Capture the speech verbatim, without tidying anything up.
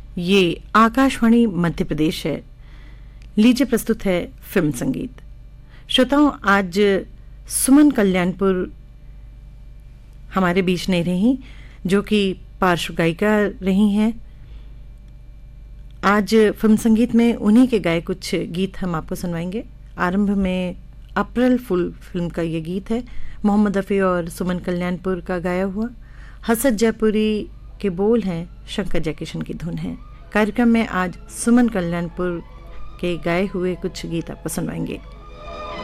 ये आकाशवाणी मध्य प्रदेश है। लीजिए प्रस्तुत है फिल्म संगीत। श्रोताओं, आज सुमन कल्याणपुर हमारे बीच नहीं रही, जो कि पार्श्व गायिका रही हैं। आज फिल्म संगीत में उन्हीं के गाए कुछ गीत हम आपको सुनवाएंगे। आरंभ में अप्रैल फुल फिल्म का ये गीत है, मोहम्मद रफ़ी और सुमन कल्याणपुर का गाया हुआ। हसत जयपुरी के बोल हैं, शंकर जयकिशन की धुन है। कार्यक्रम में आज सुमन कल्याणपुर के गाए हुए कुछ गीत आपको सुनवाएंगे।